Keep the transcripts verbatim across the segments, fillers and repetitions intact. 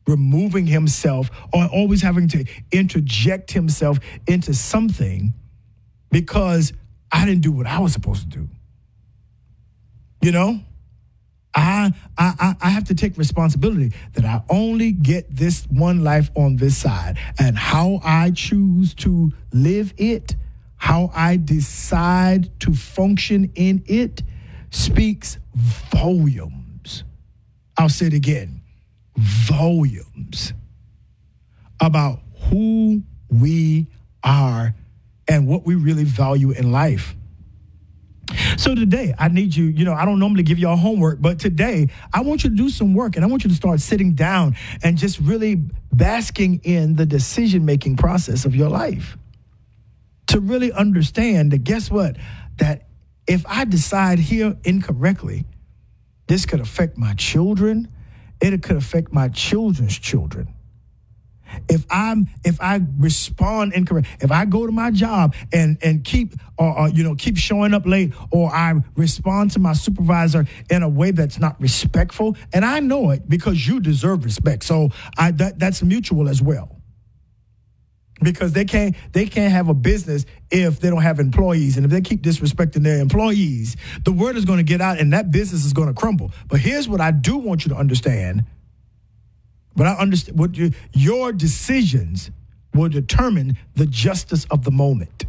removing himself or always having to interject himself into something because I didn't do what I was supposed to do. You know, I, I I have to take responsibility that I only get this one life on this side, and how I choose to live it, how I decide to function in it speaks volumes. I'll say it again, volumes about who we are and what we really value in life. So today, I need you, you know, I don't normally give y'all homework, but today I want you to do some work, and I want you to start sitting down and just really basking in the decision-making process of your life. To really understand that, guess what, that if I decide here incorrectly, this could affect my children, it could affect my children's children. If I'm, if I respond incorrect, if I go to my job and and keep, or, or you know, keep showing up late, or I respond to my supervisor in a way that's not respectful, and I know it because you deserve respect, so I that that's mutual as well. Because they can't they can't have a business if they don't have employees, and if they keep disrespecting their employees, the word is going to get out, and that business is going to crumble. But here's what I do want you to understand. But I understand what you, your decisions will determine the justice of the moment.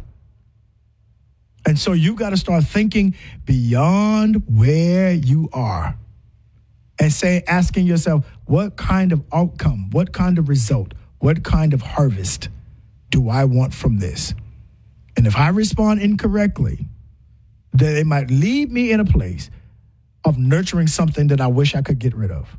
And so you got to start thinking beyond where you are and say, asking yourself, what kind of outcome, what kind of result, what kind of harvest do I want from this? And if I respond incorrectly, then it might lead me in a place of nurturing something that I wish I could get rid of.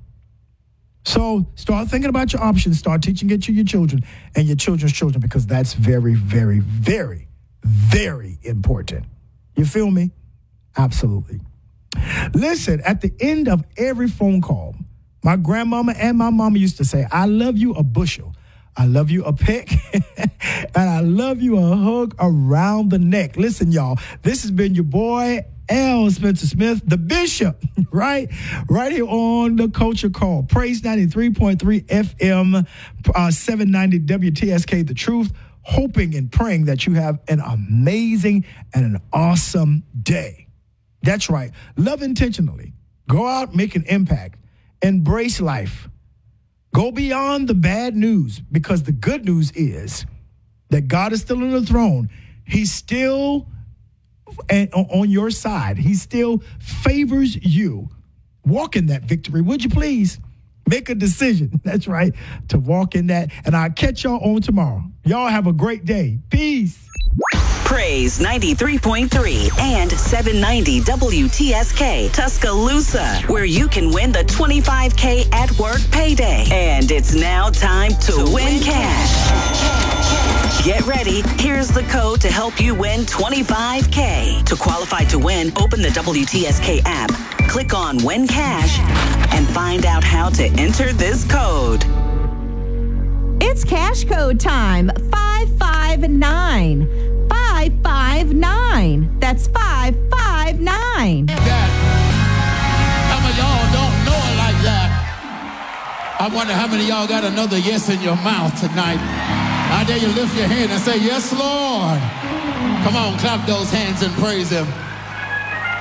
So start thinking about your options. Start teaching it to your children and your children's children, because that's very, very, very, very important. You feel me? Absolutely. Listen, at the end of every phone call, my grandmama and my mama used to say, I love you a bushel. I love you a peck, and I love you a hug around the neck. Listen, y'all, this has been your boy, L. Spencer Smith, the Bishop, right? Right here on the Culture Call. Praise ninety-three point three F M, uh, seven ninety W T S K, The Truth. Hoping and praying that you have an amazing and an awesome day. That's right. Love intentionally. Go out, make an impact. Embrace life. Go beyond the bad news, because the good news is that God is still on the throne. He's still on your side. He still favors you. Walk in that victory, would you please? Make a decision, that's right, to walk in that. And I'll catch y'all on tomorrow. Y'all have a great day. Peace. Praise ninety-three point three and seven ninety W T S K Tuscaloosa, where you can win the twenty-five K at work payday. And it's now time to, to win, win cash. cash. Get ready. Here's the code to help you win twenty-five K. To qualify to win, open the W T S K app, click on Win Cash, and find out how to enter this code. It's cash code time. five five nine. five five nine. That's five five nine. That. Some of y'all don't know it like that. I wonder how many of y'all got another yes in your mouth tonight. I dare you lift your hand and say, yes, Lord. Come on, clap those hands and praise him.